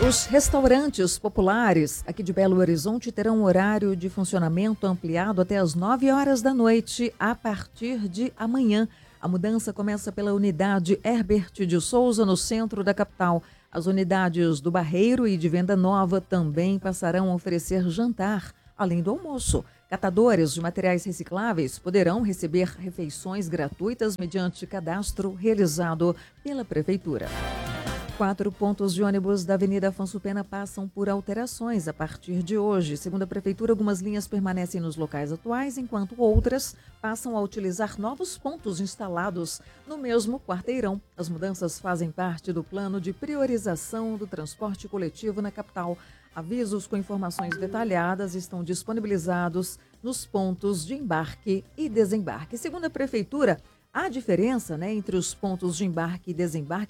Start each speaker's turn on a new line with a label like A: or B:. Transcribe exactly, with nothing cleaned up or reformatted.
A: Os restaurantes populares aqui de Belo Horizonte terão um horário de funcionamento ampliado até as nove horas da noite, a partir de amanhã. A mudança começa pela unidade Herbert de Souza, no centro da capital. As unidades do Barreiro e de Venda Nova também passarão a oferecer jantar, além do almoço. Catadores de materiais recicláveis poderão receber refeições gratuitas mediante cadastro realizado pela Prefeitura. Quatro pontos de ônibus da Avenida Afonso Pena passam por alterações a partir de hoje. Segundo a Prefeitura, algumas linhas permanecem nos locais atuais, enquanto outras passam a utilizar novos pontos instalados no mesmo quarteirão. As mudanças fazem parte do plano de priorização do transporte coletivo na capital. Avisos com informações detalhadas estão disponibilizados nos pontos de embarque e desembarque. Segundo a Prefeitura, há diferença, né, entre os pontos de embarque e desembarque